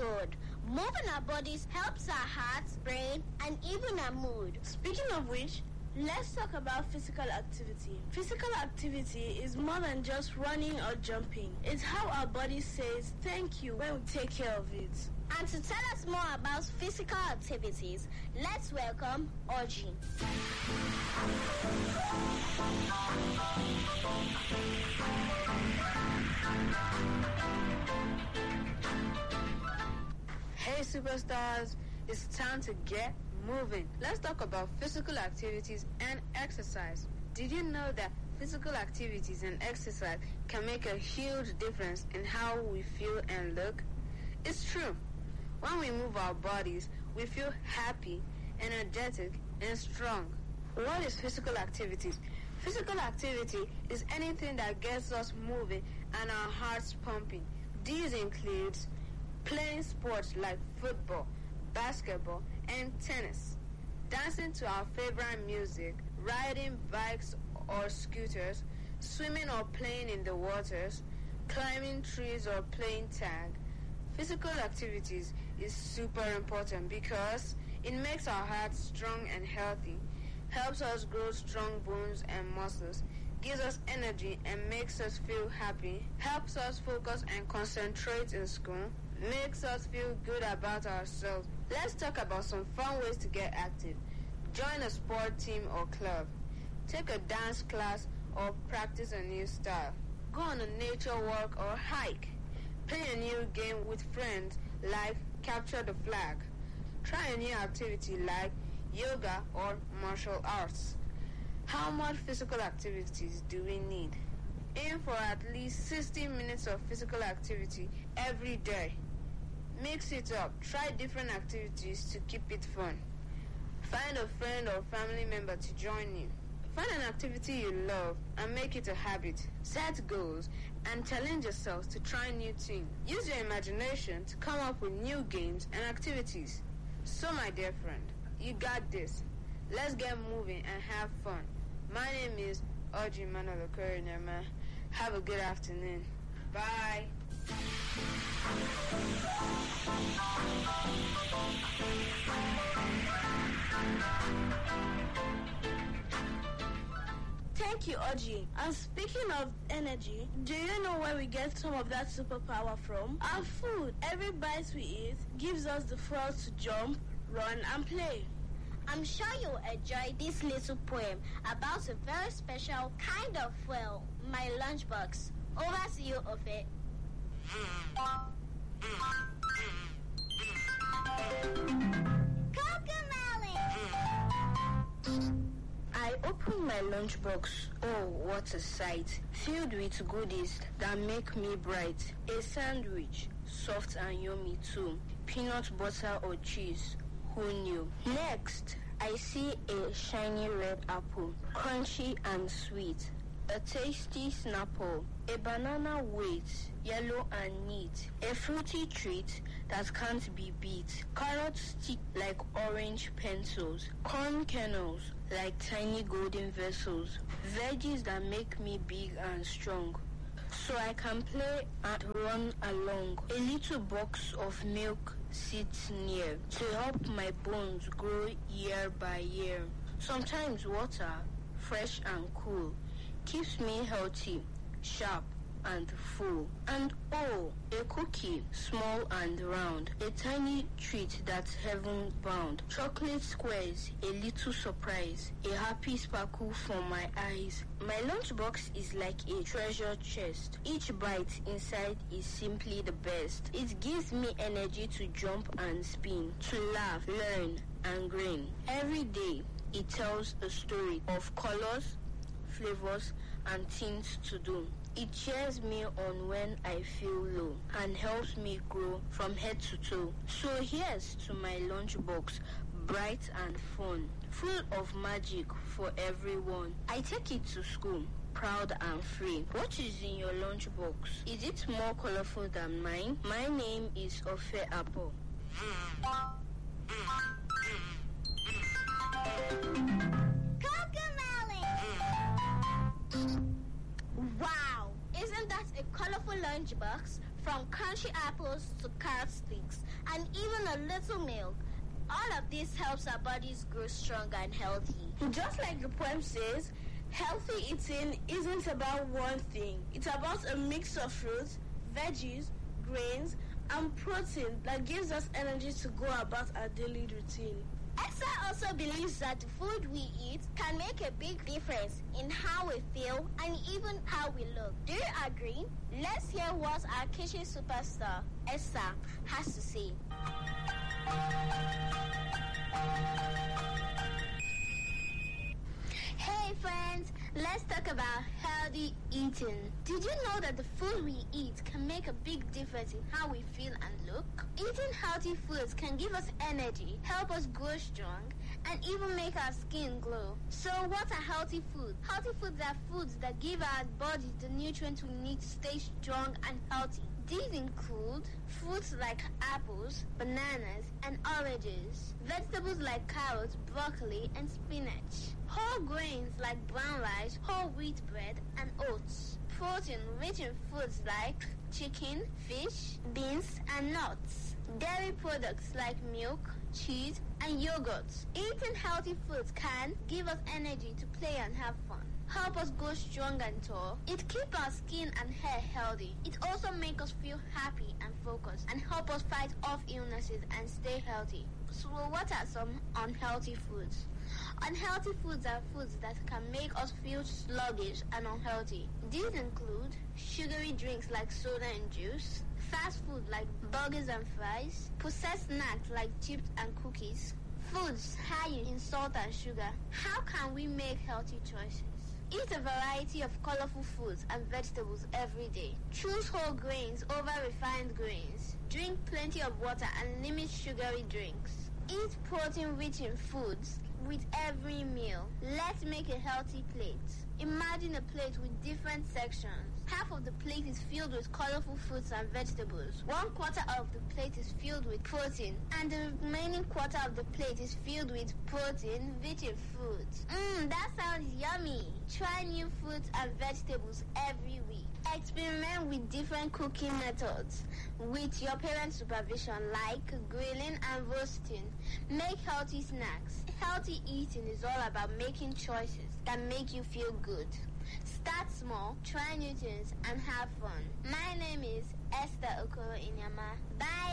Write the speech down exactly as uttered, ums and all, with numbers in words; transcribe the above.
good. Moving our bodies helps our hearts, brain, and even our mood. Speaking of which, let's talk about physical activity. Physical activity is more than just running or jumping. It's how our body says thank you when we take care of it. And to tell us more about physical activities, let's welcome Audrey. Hey superstars, it's time to get moving. Let's talk about physical activities and exercise. Did you know that physical activities and exercise can make a huge difference in how we feel and look? It's true. When we move our bodies, we feel happy, energetic, and strong. What is physical activities? Physical activity is anything that gets us moving and our hearts pumping. These include playing sports like football, basketball, and tennis, dancing to our favorite music, riding bikes or scooters, swimming or playing in the waters, climbing trees or playing tag. Physical activities is super important because it makes our hearts strong and healthy, helps us grow strong bones and muscles, gives us energy and makes us feel happy, helps us focus and concentrate in school, makes us feel good about ourselves. Let's talk about some fun ways to get active. Join a sport team or club. Take a dance class or practice a new style. Go on a nature walk or hike. Play a new game with friends like Capture the Flag. Try a new activity like yoga or martial arts. How much physical activities do we need? Aim for at least sixty minutes of physical activity every day. Mix it up. Try different activities to keep it fun. Find a friend or family member to join you. Find an activity you love and make it a habit. Set goals and challenge yourself to try new things. Use your imagination to come up with new games and activities. So my dear friend, you got this. Let's get moving and have fun. My name is Audrey Manuel Okorinema. Have a good afternoon. Bye. Thank you, Audrey. And speaking of energy, do you know where we get some of that superpower from? Our food. Every bite we eat gives us the fuel to jump, run, and play. I'm sure you'll enjoy this little poem about a very special kind of fuel, my lunchbox. Over to you, Ofe. I opened my lunchbox. Oh, what a sight. Filled with goodies that make me bright. A sandwich, soft and yummy too. Peanut butter or cheese. Who knew? Next, I see a shiny red apple. Crunchy and sweet. A tasty Snapple. A banana weight, yellow and neat. A fruity treat that can't be beat. Carrots stick like orange pencils. Corn kernels like tiny golden vessels. Veggies that make me big and strong, so I can play and run along. A little box of milk sits near to help my bones grow year by year. Sometimes water, fresh and cool, keeps me healthy, sharp, and full. And oh, a cookie, small and round, a tiny treat that's heaven bound. Chocolate squares, a little surprise, a happy sparkle for my eyes. My lunchbox is like a treasure chest. Each bite inside is simply the best. It gives me energy to jump and spin, to laugh, learn, and grin. Every day, it tells a story of colors, flavors, and things to do. It cheers me on when I feel low and helps me grow from head to toe. So here's to my lunchbox, bright and fun, full of magic for everyone. I take it to school, proud and free. What is in your lunchbox? Is it more colorful than mine? My name is Ofe Apple. Wow! Isn't that a colorful lunchbox from crunchy apples to carrot sticks, and even a little milk. All of this helps our bodies grow stronger and healthy. Just like the poem says, healthy eating isn't about one thing. It's about a mix of fruits, veggies, grains, and protein that gives us energy to go about our daily routine. Esther also believes that the food we eat can make a big difference in how we feel and even how we look. Do you agree? Let's hear what our kitchen superstar, Esther, has to say. Hey friends, let's talk about healthy eating. Did you know that the food we eat can make a big difference in how we feel and look? Eating healthy foods can give us energy, help us grow strong, and even make our skin glow. So what are healthy foods? Healthy foods are foods that give our body the nutrients we need to stay strong and healthy. These include fruits like apples, bananas, and oranges, vegetables like carrots, broccoli, and spinach, whole grains like brown rice, whole wheat bread, and oats, protein rich in foods like chicken, fish, beans, and nuts, dairy products like milk, cheese, and yogurt. Eating healthy foods can give us energy to play and have fun, help us grow strong and tall. It keeps our skin and hair healthy. It also makes us feel happy and focused and help us fight off illnesses and stay healthy. So what are some unhealthy foods? Unhealthy foods are foods that can make us feel sluggish and unhealthy. These include sugary drinks like soda and juice, fast food like burgers and fries, processed snacks like chips and cookies, foods high in salt and sugar. How can we make healthy choices? Eat a variety of colorful foods and vegetables every day. Choose whole grains over refined grains. Drink plenty of water and limit sugary drinks. Eat protein-rich in foods with every meal. Let's make a healthy plate. Imagine a plate with different sections. Half of the plate is filled with colorful fruits and vegetables. One quarter of the plate is filled with protein, and the remaining quarter of the plate is filled with protein rich in fruits. Mmm, that sounds yummy. Try new fruits and vegetables every week. Experiment with different cooking methods with your parents' supervision, like grilling and roasting. Make healthy snacks. Healthy eating is all about making choices that make you feel good. Start small, try new things, and have fun. My name is Esther Okoro Inyama. Bye!